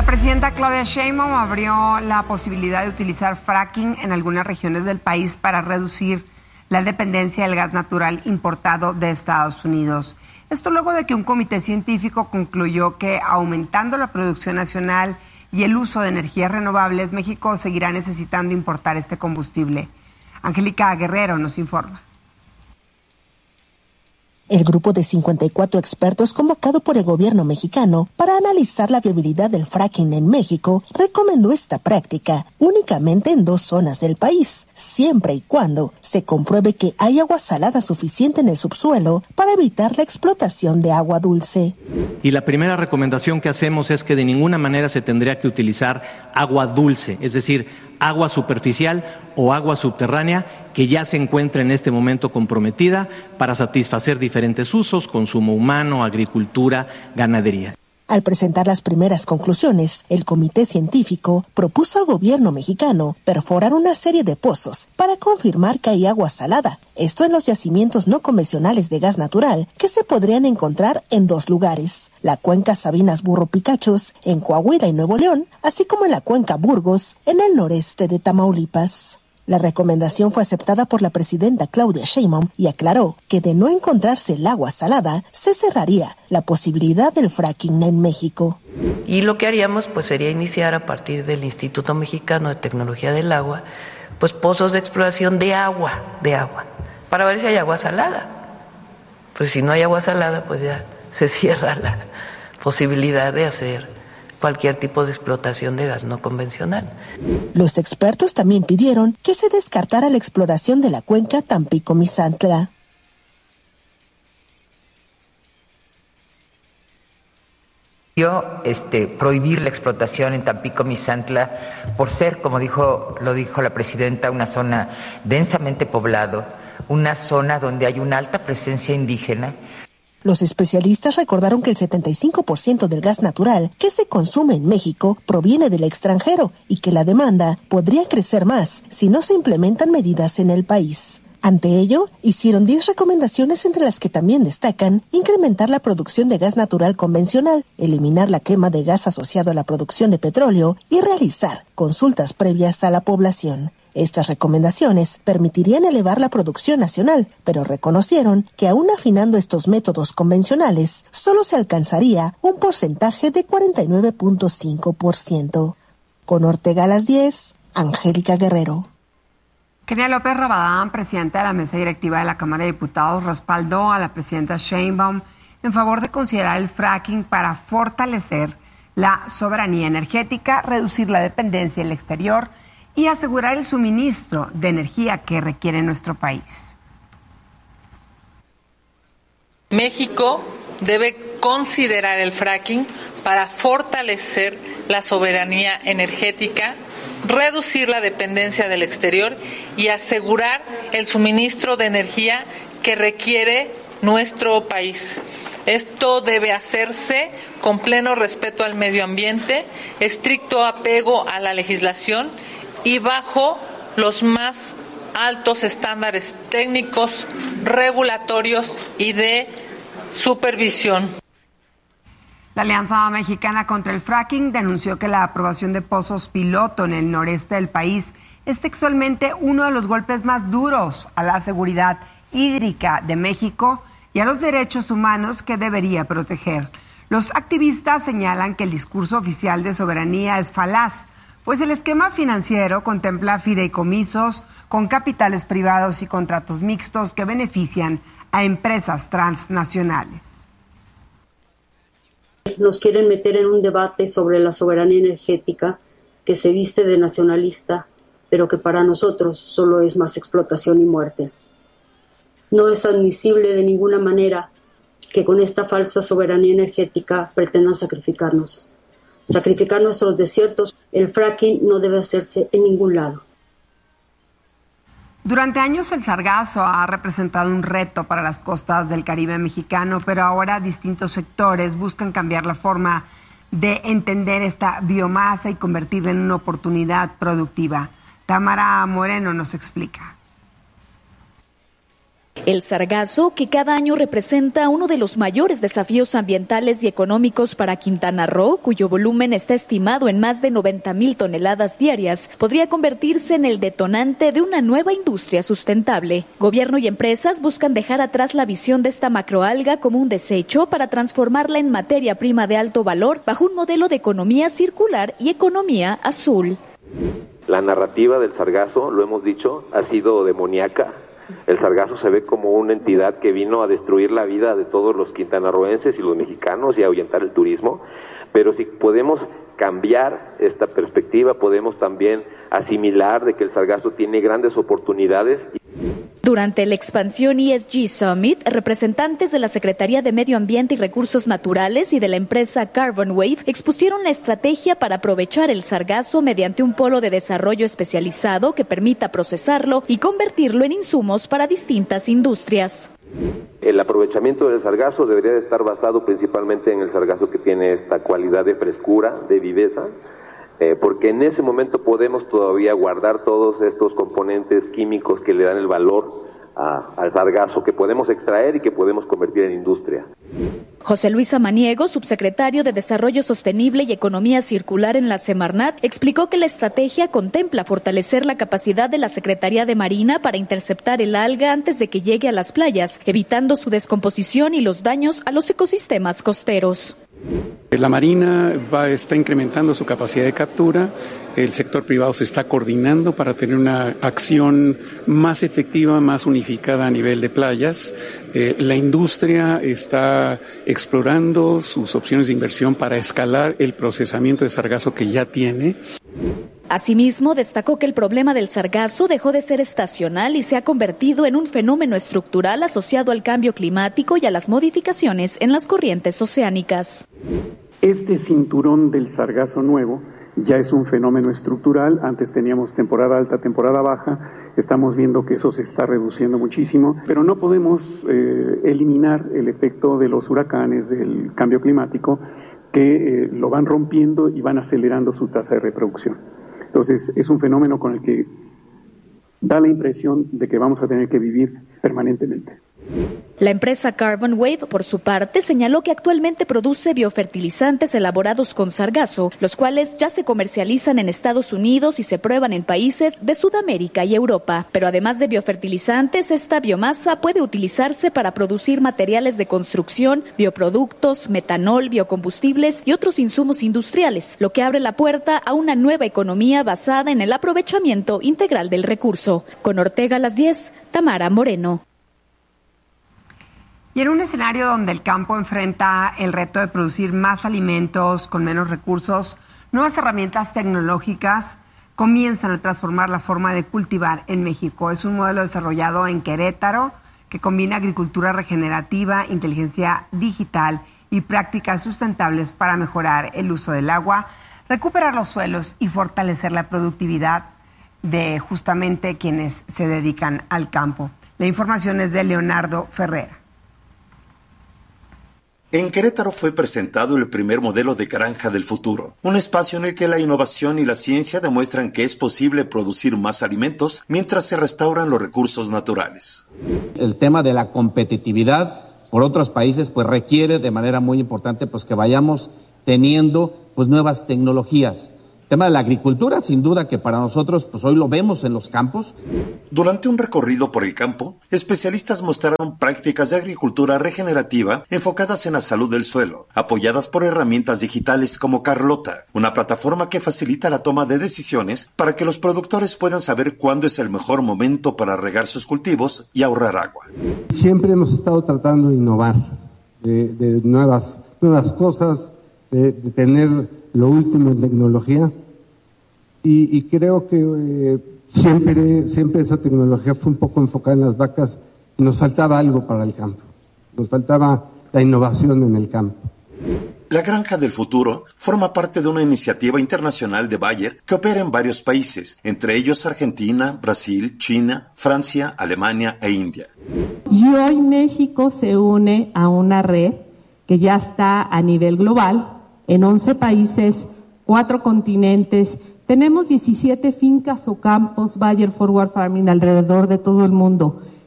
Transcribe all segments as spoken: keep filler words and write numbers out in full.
La presidenta Claudia Sheinbaum abrió la posibilidad de utilizar fracking en algunas regiones del país para reducir la dependencia del gas natural importado de Estados Unidos. Esto luego de que un comité científico concluyó que aumentando la producción nacional y el uso de energías renovables, México seguirá necesitando importar este combustible. Angélica Guerrero nos informa. El grupo de cincuenta y cuatro expertos convocado por el gobierno mexicano para analizar la viabilidad del fracking en México recomendó esta práctica únicamente en dos zonas del país, siempre y cuando se compruebe que hay agua salada suficiente en el subsuelo para evitar la explotación de agua dulce. Y la primera recomendación que hacemos es que de ninguna manera se tendría que utilizar agua dulce, es decir, agua superficial o agua subterránea que ya se encuentra en este momento comprometida para satisfacer diferentes usos, consumo humano, agricultura, ganadería. Al presentar las primeras conclusiones, el comité científico propuso al gobierno mexicano perforar una serie de pozos para confirmar que hay agua salada, esto en los yacimientos no convencionales de gas natural que se podrían encontrar en dos lugares, la cuenca Sabinas Burro Picachos en Coahuila y Nuevo León, así como en la cuenca Burgos en el noreste de Tamaulipas. La recomendación fue aceptada por la presidenta Claudia Sheinbaum y aclaró que de no encontrarse el agua salada, se cerraría la posibilidad del fracking en México. Y lo que haríamos pues sería iniciar a partir del Instituto Mexicano de Tecnología del Agua, pues pozos de exploración de agua, de agua, para ver si hay agua salada. Pues si no hay agua salada, pues ya se cierra la posibilidad de hacer cualquier tipo de explotación de gas no convencional. Los expertos también pidieron que se descartara la exploración de la cuenca Tampico-Misantla. Yo, este, prohibir la explotación en Tampico-Misantla por ser, como dijo, lo dijo la presidenta, una zona densamente poblado, una zona donde hay una alta presencia indígena. Los especialistas recordaron que el setenta y cinco por ciento del gas natural que se consume en México proviene del extranjero y que la demanda podría crecer más si no se implementan medidas en el país. Ante ello, hicieron diez recomendaciones entre las que también destacan incrementar la producción de gas natural convencional, eliminar la quema de gas asociado a la producción de petróleo y realizar consultas previas a la población. Estas recomendaciones permitirían elevar la producción nacional, pero reconocieron que aún afinando estos métodos convencionales, solo se alcanzaría un porcentaje de cuarenta y nueve punto cinco por ciento. Con Ortega a las diez, Angélica Guerrero. Kenia López Rabadán, presidenta de la mesa directiva de la Cámara de Diputados, respaldó a la presidenta Sheinbaum en favor de considerar el fracking para fortalecer la soberanía energética, reducir la dependencia del exterior y asegurar el suministro de energía que requiere nuestro país. México debe considerar el fracking para fortalecer la soberanía energética, reducir la dependencia del exterior y asegurar el suministro de energía que requiere nuestro país. Esto debe hacerse con pleno respeto al medio ambiente, estricto apego a la legislación y bajo los más altos estándares técnicos, regulatorios y de supervisión. La Alianza Mexicana contra el Fracking denunció que la aprobación de pozos piloto en el noreste del país es textualmente uno de los golpes más duros a la seguridad hídrica de México y a los derechos humanos que debería proteger. Los activistas señalan que el discurso oficial de soberanía es falaz, pues el esquema financiero contempla fideicomisos con capitales privados y contratos mixtos que benefician a empresas transnacionales. Nos quieren meter en un debate sobre la soberanía energética que se viste de nacionalista, pero que para nosotros solo es más explotación y muerte. No es admisible de ninguna manera que con esta falsa soberanía energética pretendan sacrificarnos. Sacrificar nuestros desiertos. El fracking no debe hacerse en ningún lado. Durante años el sargazo ha representado un reto para las costas del Caribe mexicano, pero ahora distintos sectores buscan cambiar la forma de entender esta biomasa y convertirla en una oportunidad productiva. Tamara Moreno nos explica. El sargazo, que cada año representa uno de los mayores desafíos ambientales y económicos para Quintana Roo, cuyo volumen está estimado en más de noventa mil toneladas diarias, podría convertirse en el detonante de una nueva industria sustentable. Gobierno y empresas buscan dejar atrás la visión de esta macroalga como un desecho para transformarla en materia prima de alto valor bajo un modelo de economía circular y economía azul. La narrativa del sargazo, lo hemos dicho, ha sido demoníaca. El sargazo se ve como una entidad que vino a destruir la vida de todos los quintanarroenses y los mexicanos y a ahuyentar el turismo, pero si podemos cambiar esta perspectiva, podemos también asimilar de que el sargazo tiene grandes oportunidades. Durante la expansión E S G Summit, representantes de la Secretaría de Medio Ambiente y Recursos Naturales y de la empresa Carbon Wave expusieron la estrategia para aprovechar el sargazo mediante un polo de desarrollo especializado que permita procesarlo y convertirlo en insumos para distintas industrias. El aprovechamiento del sargazo debería de estar basado principalmente en el sargazo que tiene esta cualidad de frescura, de viveza, eh, porque en ese momento podemos todavía guardar todos estos componentes químicos que le dan el valor a, al sargazo, que podemos extraer y que podemos convertir en industria. José Luis Samaniego, subsecretario de Desarrollo Sostenible y Economía Circular en la Semarnat, explicó que la estrategia contempla fortalecer la capacidad de la Secretaría de Marina para interceptar el alga antes de que llegue a las playas, evitando su descomposición y los daños a los ecosistemas costeros. La Marina va, está incrementando su capacidad de captura, el sector privado se está coordinando para tener una acción más efectiva, más unificada a nivel de playas. Eh, la industria está explorando sus opciones de inversión para escalar el procesamiento de sargazo que ya tiene. Asimismo, destacó que el problema del sargazo dejó de ser estacional y se ha convertido en un fenómeno estructural asociado al cambio climático y a las modificaciones en las corrientes oceánicas. Este cinturón del sargazo nuevo ya es un fenómeno estructural. Antes teníamos temporada alta, temporada baja. Estamos viendo que eso se está reduciendo muchísimo, pero no podemos eh, eliminar el efecto de los huracanes, del cambio climático, que eh, lo van rompiendo y van acelerando su tasa de reproducción. Entonces, es un fenómeno con el que da la impresión de que vamos a tener que vivir permanentemente. La empresa Carbon Wave, por su parte, señaló que actualmente produce biofertilizantes elaborados con sargazo, los cuales ya se comercializan en Estados Unidos y se prueban en países de Sudamérica y Europa. Pero además de biofertilizantes, esta biomasa puede utilizarse para producir materiales de construcción, bioproductos, metanol, biocombustibles y otros insumos industriales, lo que abre la puerta a una nueva economía basada en el aprovechamiento integral del recurso. Con Ortega a las diez, Tamara Moreno. Y en un escenario donde el campo enfrenta el reto de producir más alimentos con menos recursos, nuevas herramientas tecnológicas comienzan a transformar la forma de cultivar en México. Es un modelo desarrollado en Querétaro que combina agricultura regenerativa, inteligencia digital y prácticas sustentables para mejorar el uso del agua, recuperar los suelos y fortalecer la productividad de justamente quienes se dedican al campo. La información es de Leonardo Ferrera. En Querétaro fue presentado el primer modelo de granja del futuro, un espacio en el que la innovación y la ciencia demuestran que es posible producir más alimentos mientras se restauran los recursos naturales. El tema de la competitividad por otros países pues requiere de manera muy importante pues que vayamos teniendo pues nuevas tecnologías. El tema de la agricultura, sin duda que para nosotros, pues hoy lo vemos en los campos. Durante un recorrido por el campo, especialistas mostraron prácticas de agricultura regenerativa enfocadas en la salud del suelo, apoyadas por herramientas digitales como Carlota, una plataforma que facilita la toma de decisiones para que los productores puedan saber cuándo es el mejor momento para regar sus cultivos y ahorrar agua. Siempre hemos estado tratando de innovar, de, de nuevas, nuevas cosas, de, de tener lo último en tecnología. Y, y creo que eh, siempre, siempre esa tecnología fue un poco enfocada en las vacas y nos faltaba algo para el campo, nos faltaba la innovación en el campo. La Granja del Futuro forma parte de una iniciativa internacional de Bayer que opera en varios países, entre ellos Argentina, Brasil, China, Francia, Alemania e India. Y hoy México se une a una red que ya está a nivel global, en once países, cuatro continentes. Tenemos diecisiete fincas o campos Bayer Forward Farming alrededor de todo el mundo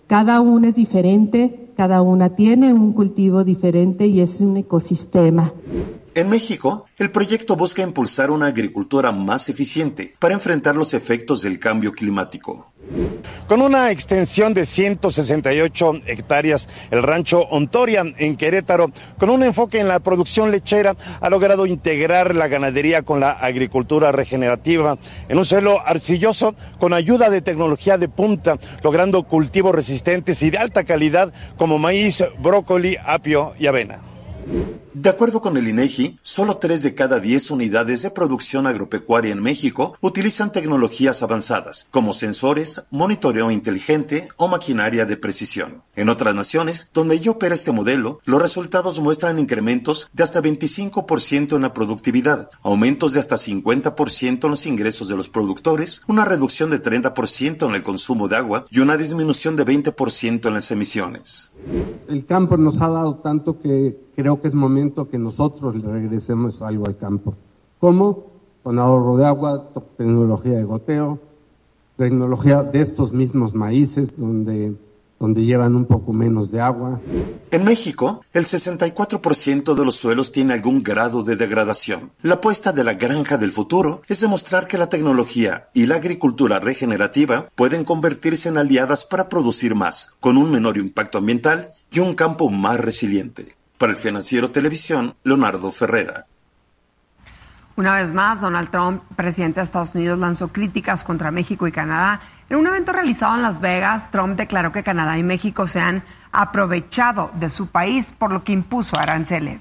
Cada una es diferente, cada una tiene un cultivo diferente y es un ecosistema. En México, el proyecto busca impulsar una agricultura más eficiente para enfrentar los efectos del cambio climático. Con una extensión de ciento sesenta y ocho hectáreas, el rancho Ontoria en Querétaro, con un enfoque en la producción lechera, ha logrado integrar la ganadería con la agricultura regenerativa en un suelo arcilloso con ayuda de tecnología de punta, logrando cultivos resistentes y de alta calidad como maíz, brócoli, apio y avena. De acuerdo con el INEGI, solo tres de cada diez unidades de producción agropecuaria en México utilizan tecnologías avanzadas, como sensores, monitoreo inteligente o maquinaria de precisión. En otras naciones, donde ya opera este modelo, los resultados muestran incrementos de hasta veinticinco por ciento en la productividad, aumentos de hasta cincuenta por ciento en los ingresos de los productores, una reducción de treinta por ciento en el consumo de agua y una disminución de veinte por ciento en las emisiones. El campo nos ha dado tanto que creo que es momento que nosotros le regresemos algo al campo. ¿Cómo? Con ahorro de agua, tecnología de goteo, tecnología de estos mismos maíces donde, donde llevan un poco menos de agua. En México, el sesenta y cuatro por ciento de los suelos tiene algún grado de degradación. La apuesta de la granja del futuro es demostrar que la tecnología y la agricultura regenerativa pueden convertirse en aliadas para producir más, con un menor impacto ambiental y un campo más resiliente. Para el Financiero Televisión, Leonardo Ferrera. Una vez más, Donald Trump, presidente de Estados Unidos, lanzó críticas contra México y Canadá. En un evento realizado en Las Vegas, Trump declaró que Canadá y México se han aprovechado de su país, por lo que impuso aranceles.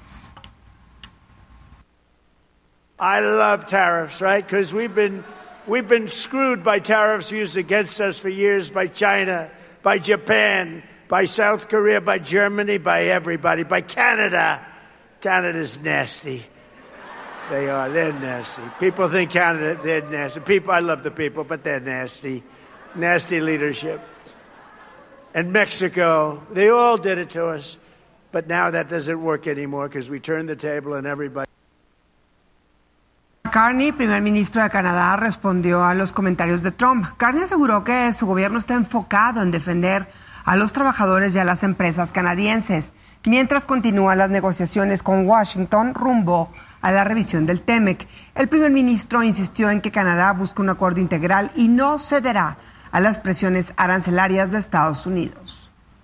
I love tariffs, right? Because we've been we've been screwed by tariffs used against us for years by China, by Japan, by South Korea, by Germany, by everybody, by Canada. Canada's nasty. They are. They're nasty. People think Canada, they're nasty. People, I love the people, but they're nasty. Nasty leadership. And Mexico, they all did it to us. But now that doesn't work anymore because we turned the table and everybody... Carney, primer ministro de Canadá, respondió a los comentarios de Trump. Carney aseguró que su gobierno está enfocado en defender a los trabajadores y a las empresas canadienses, mientras continúan las negociaciones con Washington rumbo a la revisión del T M E C. El primer ministro insistió en que Canadá busca un acuerdo integral y no cederá a las presiones arancelarias de Estados Unidos.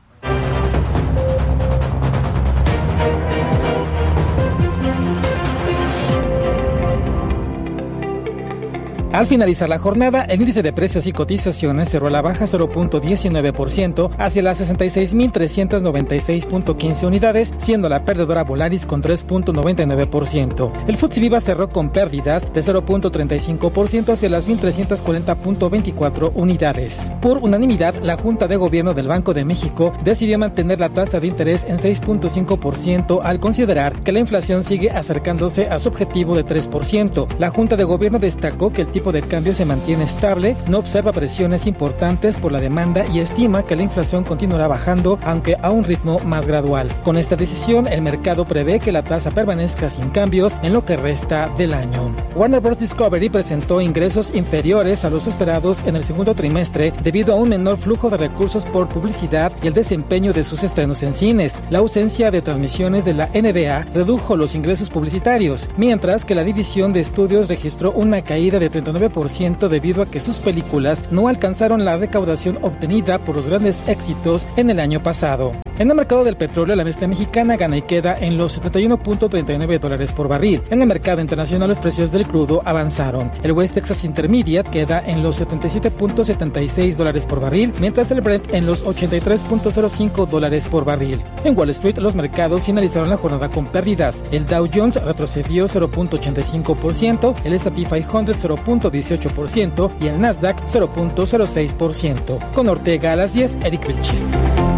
Al finalizar la jornada, el índice de precios y cotizaciones cerró a la baja cero punto diecinueve por ciento hacia las sesenta y seis mil trescientos noventa y seis punto quince unidades, siendo la perdedora Volaris con tres punto noventa y nueve por ciento. El F T S E Viva cerró con pérdidas de cero punto treinta y cinco por ciento hacia las mil trescientos cuarenta punto veinticuatro unidades. Por unanimidad, la Junta de Gobierno del Banco de México decidió mantener la tasa de interés en seis punto cinco por ciento al considerar que la inflación sigue acercándose a su objetivo de tres por ciento. La Junta de Gobierno destacó que el tipo de cambio se mantiene estable, no observa presiones importantes por la demanda y estima que la inflación continuará bajando, aunque a un ritmo más gradual. Con esta decisión, el mercado prevé que la tasa permanezca sin cambios en lo que resta del año. Warner Bros. Discovery presentó ingresos inferiores a los esperados en el segundo trimestre debido a un menor flujo de recursos por publicidad y el desempeño de sus estrenos en cines. La ausencia de transmisiones de la N B A redujo los ingresos publicitarios, mientras que la división de estudios registró una caída de treinta y nueve por ciento debido a que sus películas no alcanzaron la recaudación obtenida por los grandes éxitos en el año pasado. En el mercado del petróleo, la mezcla mexicana gana y queda en los setenta y uno punto treinta y nueve dólares por barril. En el mercado internacional, los precios del crudo avanzaron. El West Texas Intermediate queda en los setenta y siete punto setenta y seis dólares por barril, mientras el Brent en los ochenta y tres punto cero cinco dólares por barril. En Wall Street, los mercados finalizaron la jornada con pérdidas. El Dow Jones retrocedió cero punto ochenta y cinco por ciento, el S and P quinientos cero punto dieciocho por ciento y el Nasdaq cero punto cero seis por ciento. Con Ortega a las diez, Eric Vilchis.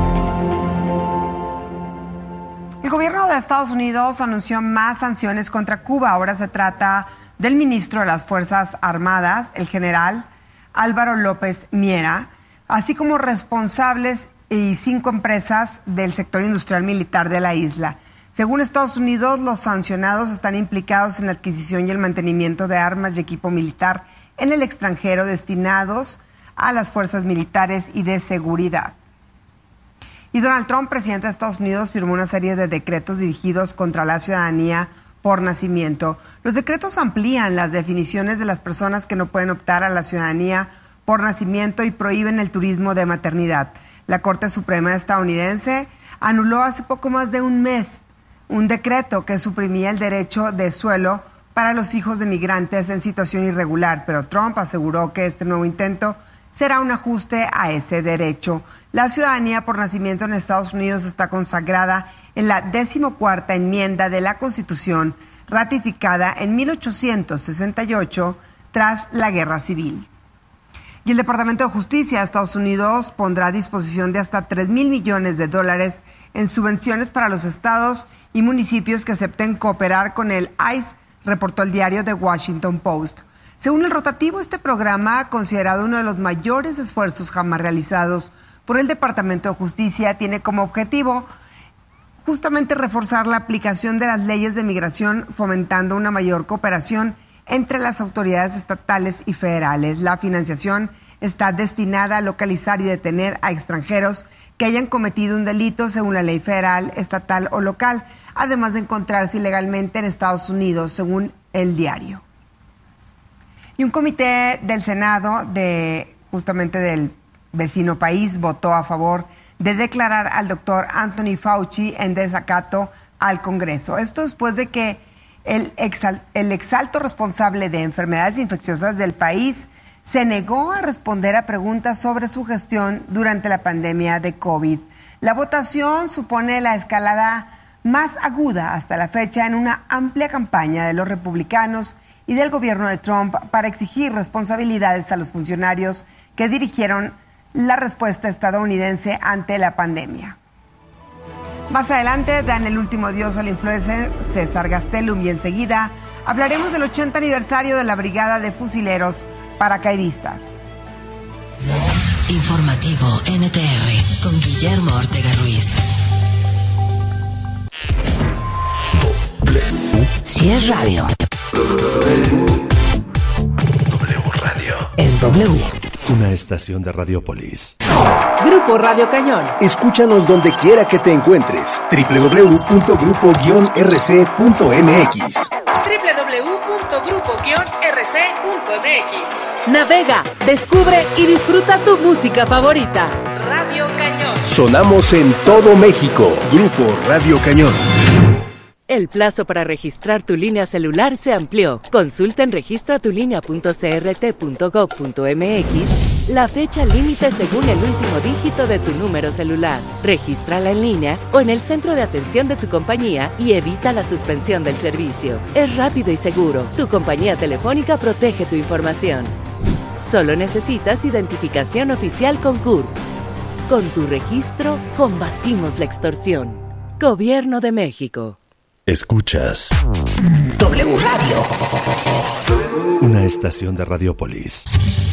El gobierno de Estados Unidos anunció más sanciones contra Cuba. Ahora se trata del ministro de las Fuerzas Armadas, el general Álvaro López Miera, así como responsables y cinco empresas del sector industrial militar de la isla. Según Estados Unidos, los sancionados están implicados en la adquisición y el mantenimiento de armas y equipo militar en el extranjero destinados a las fuerzas militares y de seguridad. Y Donald Trump, presidente de Estados Unidos, firmó una serie de decretos dirigidos contra la ciudadanía por nacimiento. Los decretos amplían las definiciones de las personas que no pueden optar a la ciudadanía por nacimiento y prohíben el turismo de maternidad. La Corte Suprema estadounidense anuló hace poco más de un mes un decreto que suprimía el derecho de suelo para los hijos de migrantes en situación irregular, pero Trump aseguró que este nuevo intento será un ajuste a ese derecho. La ciudadanía por nacimiento en Estados Unidos está consagrada en la decimocuarta enmienda de la Constitución, ratificada en mil ochocientos sesenta y ocho tras la Guerra Civil. Y el Departamento de Justicia de Estados Unidos pondrá a disposición de hasta tres mil millones de dólares en subvenciones para los estados y municipios que acepten cooperar con el I C E, reportó el diario The Washington Post. Según el rotativo, este programa, considerado uno de los mayores esfuerzos jamás realizados por el Departamento de Justicia, tiene como objetivo justamente reforzar la aplicación de las leyes de migración, fomentando una mayor cooperación entre las autoridades estatales y federales. La financiación está destinada a localizar y detener a extranjeros que hayan cometido un delito según la ley federal, estatal o local, además de encontrarse ilegalmente en Estados Unidos, según el diario. Y un comité del Senado de justamente del vecino país votó a favor de declarar al doctor Anthony Fauci en desacato al Congreso. Esto después de que el, exal, el exalto responsable de enfermedades infecciosas del país se negó a responder a preguntas sobre su gestión durante la pandemia de COVID. La votación supone la escalada más aguda hasta la fecha en una amplia campaña de los republicanos y del gobierno de Trump para exigir responsabilidades a los funcionarios que dirigieron la respuesta estadounidense ante la pandemia. Más adelante dan el último adiós al influencer César Gastelum y enseguida hablaremos del ochenta aniversario de la Brigada de Fusileros Paracaidistas. Informativo N T R con Guillermo Ortega Ruiz. Si es radio, W Radio. Es W. Una estación de Radiopolis. Grupo Radio Cañón. Escúchanos donde quiera que te encuentres. doble u doble u doble u punto grupo guion r c punto m x. doble u doble u doble u punto grupo guion r c punto m x. Navega, descubre y disfruta tu música favorita. Radio Cañón. Sonamos en todo México. Grupo Radio Cañón. El plazo para registrar tu línea celular se amplió. Consulta en registra tu línea punto c r t punto gov punto m x la fecha límite según el último dígito de tu número celular. Regístrala en línea o en el centro de atención de tu compañía y evita la suspensión del servicio. Es rápido y seguro. Tu compañía telefónica protege tu información. Solo necesitas identificación oficial con C U R P. Con tu registro, combatimos la extorsión. Gobierno de México. Escuchas W Radio. Una estación de Radiopolis.